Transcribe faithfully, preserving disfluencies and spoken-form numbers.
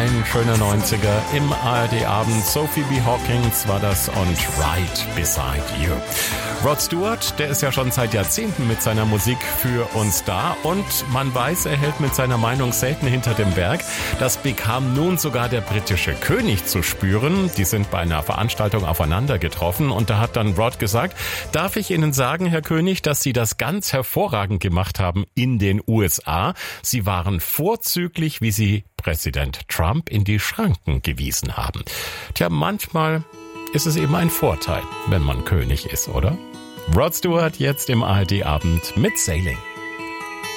ein schöner neunziger im A R D-Abend. Sophie B. Hawkins war das und Right Beside You. Rod Stewart, der ist ja schon seit Jahrzehnten mit seiner Musik für uns da und man weiß, er hält mit seiner Meinung selten hinter dem Berg. Das bekam nun sogar der britische König zu spüren. Die sind bei einer Veranstaltung aufeinander getroffen und da hat dann Rod gesagt, darf ich Ihnen sagen, Herr König, dass Sie das ganz hervorragend gemacht haben in den U S A. Sie waren vorzüglich, wie Sie Präsident Trump in die Schranken gewiesen haben. Tja, manchmal ist es eben ein Vorteil, wenn man König ist, oder? Rod Stewart jetzt im A R D-Abend mit Sailing.